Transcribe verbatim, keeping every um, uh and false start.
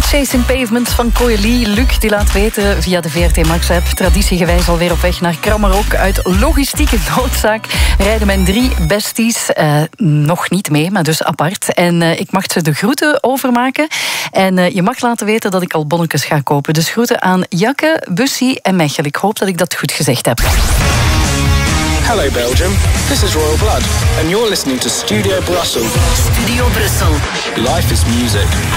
Chasing Pavement van Coeli. Luc die laat weten via de V R T Max-app. Traditiegewijs alweer op weg naar Krammarok. Uit logistieke noodzaak rijden mijn drie besties uh, nog niet mee, maar dus apart. En uh, ik mag ze de groeten overmaken. En uh, je mag laten weten dat ik al bonnetjes ga kopen. Dus groeten aan Jakke, Bussie en Mechel. Ik hoop dat ik dat goed gezegd heb. Hello Belgium, this is Royal Blood and you're listening to Studio Brussels. Studio Brussel. Life is music.